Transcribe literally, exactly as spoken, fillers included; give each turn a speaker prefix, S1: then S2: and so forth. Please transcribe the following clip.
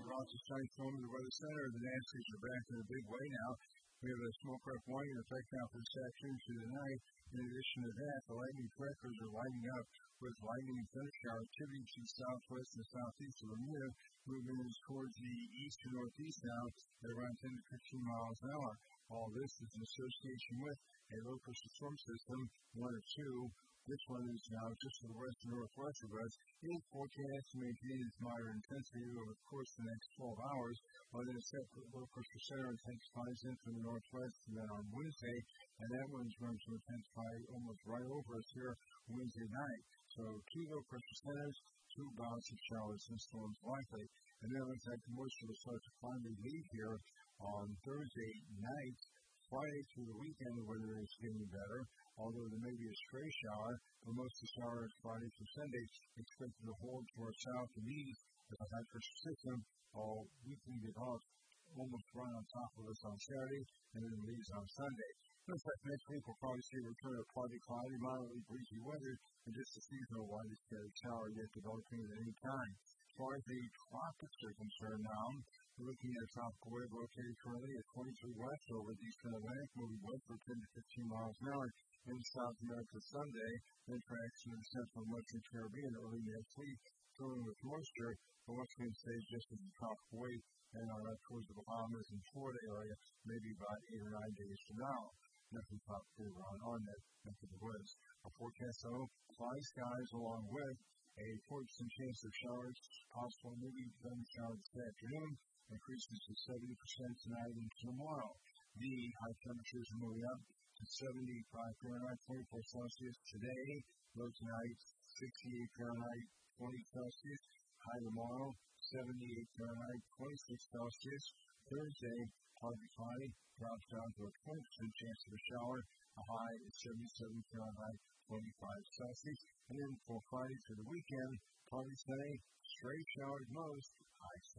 S1: lots of sunny storm in the weather center. The Nasty's are back in a big way now. We have a smoke rep warning in effect now for this afternoon through the night. In addition to that, the lightning crackers are lighting up with lightning and thunder shower activity to the southwest and southeast of Bermuda. Movement is towards the east and northeast now at around ten to fifteen miles an hour. All this is in association with a low pressure storm system, one or two. This one is now just to the west and northwest of us. It is forecast to maintain its moderate intensity over the course of the next twelve hours, while then a separate low pressure center intensifies in from the northwest and then on Wednesday, and that one's going to intensify almost right over us here Wednesday night. So two low pressure centers, two bouts of showers and storms likely. And then it looks like the moisture will start to finally leave here on Thursday night. Friday through the weekend, the weather is getting better, although there may be a stray shower, but most of the showers Friday through Sunday expected to hold to our south and east as a high pressure system all weekend get off almost right on top of us on Saturday and then leaves on Sunday. Looks like next week we'll probably see a return of partly cloudy, moderately breezy weather, and just a seasonal widely scattered shower yet developing at any time. As far as the tropics are concerned now, we're looking at a tropical wave located currently at twenty-three west over the eastern Atlantic, moving west for ten to fifteen miles an hour in South America Sunday, then tracks in the central and western Caribbean early next week, filling with moisture. The western stays just as a tropical wave and on up towards the Bahamas and Florida area, maybe about eight or nine days from now. Nothing tropical around on that neck of the woods. Our forecast, though, cloudy skies along with a forty percent chance of showers, possible maybe thunder showers this afternoon, increases to seventy percent tonight and tomorrow. The high temperatures are moving up to seventy-five Fahrenheit, twenty-four Celsius today. Low tonight, sixty-eight Fahrenheit, twenty Celsius. High tomorrow, seventy-eight Fahrenheit, twenty-six Celsius. Thursday, partly cloudy, drops down to a twenty percent chance of a shower. A high is seventy-seven Fahrenheit, twenty-five Celsius. And then for Friday through the weekend, partly sunny, stray showers most, high